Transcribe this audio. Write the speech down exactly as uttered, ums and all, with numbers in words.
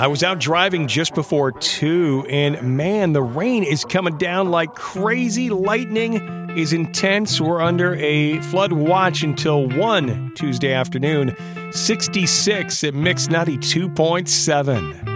I was out driving just before two, and man, the rain is coming down like crazy. Lightning is intense. We're under a flood watch until one Tuesday afternoon. sixty-six at Mix ninety-two point seven.